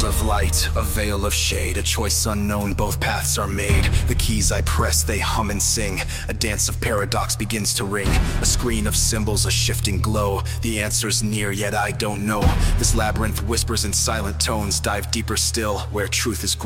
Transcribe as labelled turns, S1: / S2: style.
S1: world of light, a veil of shade, a choice unknown, both paths are made. The keys I press, they hum and sing. A dance of paradox begins to ring. A screen of symbols, a shifting glow. The answer's near, yet I don't know. This labyrinth whispers in silent tones. Dive deeper still, where truth is